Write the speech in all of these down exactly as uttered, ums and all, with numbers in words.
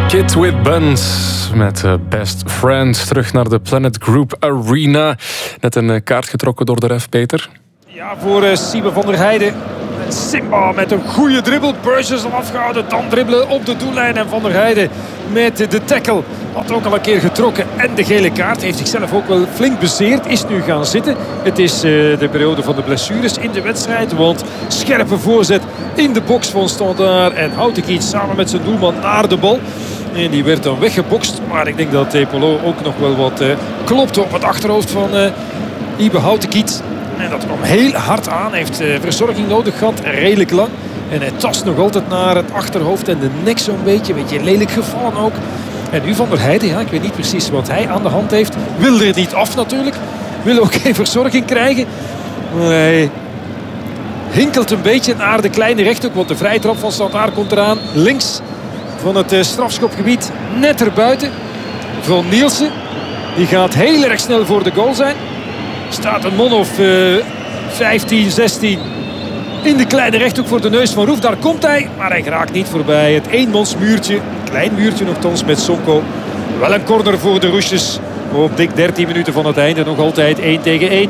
Kid with Buns met Best Friends. Terug naar de Planet Group Arena. Net een kaart getrokken door de ref, Peter. Ja, voor uh, Siebe van der Heijden. Simba met een goede dribbel. Burgess al afgehouden. Dan dribbelen op de doellijn. En Van der Heijden met de tackle. Had ook al een keer getrokken. En de gele kaart. Heeft zichzelf ook wel flink bezeerd. Is nu gaan zitten. Het is uh, de periode van de blessures in de wedstrijd. Want scherpe voorzet in de box van Standaard. En Houtekiet samen met zijn doelman naar de bal. En die werd dan weggebokst. Maar ik denk dat Epolo ook nog wel wat uh, klopte op het achterhoofd van uh, Ibe Houtekiet. En dat kwam heel hard aan. Hij heeft uh, verzorging nodig gehad. Redelijk lang. En hij tast nog altijd naar het achterhoofd en de nek zo'n beetje. Een beetje lelijk gevallen ook. En nu Van der Heijden. Ja, ik weet niet precies wat hij aan de hand heeft. Wil er niet af natuurlijk. Wil ook geen verzorging krijgen. Maar hij hinkelt een beetje naar de kleine rechthoek. Want de vrije trap van Standaard komt eraan. Links van het uh, strafschopgebied. Net erbuiten. Van Nielsen. Die gaat heel erg snel voor de goal zijn. Staat een man of uh, vijftien, zestien in de kleine rechthoek voor de neus van Roef. Daar komt hij, maar hij geraakt niet voorbij. Het eenmansmuurtje, klein muurtje nogthans met Sonko. Wel een corner voor de Roesjes. Op dik dertien minuten van het einde. Nog altijd één tegen één.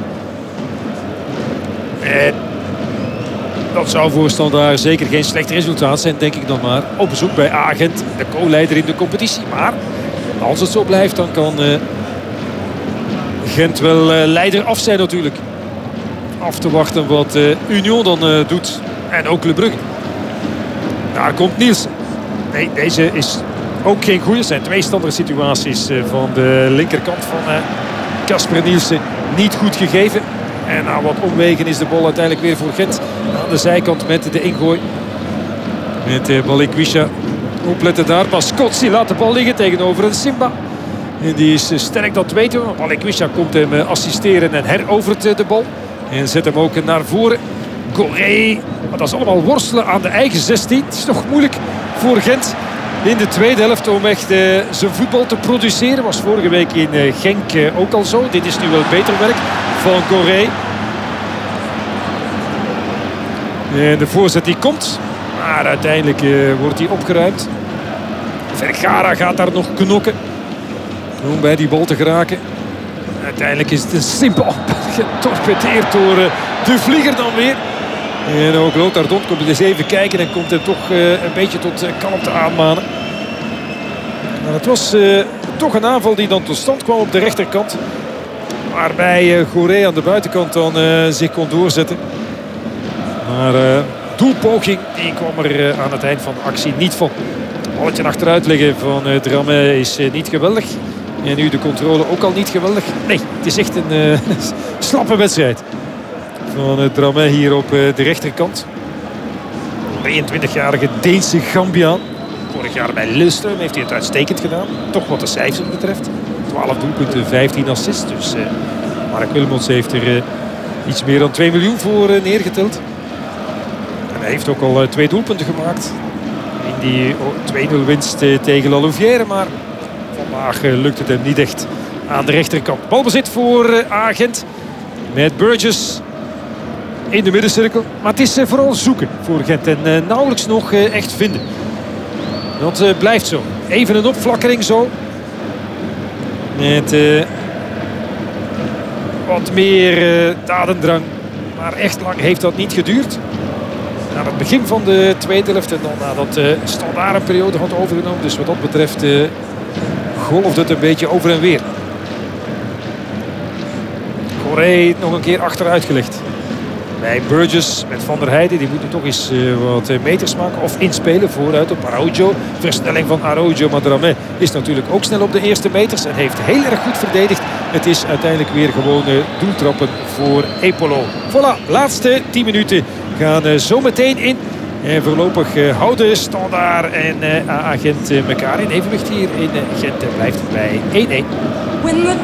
En dat zou voor Standaard zeker geen slecht resultaat zijn, denk ik dan maar. Op bezoek bij Agent, de co-leider in de competitie. Maar als het zo blijft, dan kan Uh, Gent wel uh, leider af zijn natuurlijk. Af te wachten wat uh, Union dan uh, doet. En ook Le Brugge. Daar komt Nielsen. Nee, deze is ook geen goede. Het zijn twee standaard situaties uh, van de linkerkant van Casper uh, Nielsen. Niet goed gegeven. En na wat omwegen is de bal uiteindelijk weer voor Gent. Aan de zijkant met de ingooi. Met uh, Balikwisha. Opletten daar. Pascozzi laat de bal liggen tegenover een Simba. En die is sterk, dat weten we. Balikwisha komt hem assisteren en herovert de bal. En zet hem ook naar voren. Goré. Maar dat is allemaal worstelen aan de eigen zestien. Het is toch moeilijk voor Gent in de tweede helft om echt uh, zijn voetbal te produceren. Was vorige week in uh, Genk uh, ook al zo. Dit is nu wel beter werk van Goré. En de voorzet die komt. Maar uiteindelijk uh, wordt hij opgeruimd. Vergara gaat daar nog knokken om bij die bal te geraken. Uiteindelijk is het een simpel getorpedeerd door uh, de vlieger dan weer. En ook Lothar Dont komt eens even kijken en komt hem toch uh, een beetje tot uh, kalmte aanmanen. Maar het was uh, toch een aanval die dan tot stand kwam op de rechterkant. Waarbij uh, Goré aan de buitenkant dan uh, zich kon doorzetten. Maar uh, doelpoging die kwam er uh, aan het eind van de actie niet van. Balletje achteruit liggen van uh, Dramé is uh, niet geweldig. En nu de controle ook al niet geweldig. Nee, het is echt een uh, slappe wedstrijd van uh, Dramé hier op uh, de rechterkant. drieëntwintigjarige Deense Gambiaan. Vorig jaar bij Lillestrøm heeft hij het uitstekend gedaan. Toch wat de cijfers betreft. twaalf doelpunten, vijftien assists. Dus uh, Mark Wilmots heeft er uh, iets meer dan twee miljoen voor uh, neergeteld. En hij heeft ook al uh, twee doelpunten gemaakt. In die oh, twee nul winst uh, tegen La Louvière. Maar vandaag uh, lukt het hem niet echt aan de rechterkant. Balbezit voor uh, Agent. Met Burgess in de middencirkel. Maar het is uh, vooral zoeken voor Gent. En uh, nauwelijks nog uh, echt vinden. Dat uh, blijft zo. Even een opflakkering zo. Met uh, wat meer uh, dadendrang. Maar echt lang heeft dat niet geduurd. Na het begin van de tweede helft en dan nadat uh, Standaard een periode had overgenomen. Dus wat dat betreft uh, golfde het een beetje over en weer. Goré nog een keer achteruit gelegd. Bij Burgess met Van der Heijden. Die moet nu toch eens uh, wat meters maken of inspelen vooruit op Araujo. Versnelling van Araujo. Maar Dramé is natuurlijk ook snel op de eerste meters. En heeft heel erg goed verdedigd. Het is uiteindelijk weer gewoon uh, doeltrappen voor Epolo. Voilà, laatste tien minuten gaan uh, zo meteen in. En voorlopig uh, houden Standaard en uh, Agent uh, elkaar in evenwicht hier in uh, Gent. Blijft bij één één.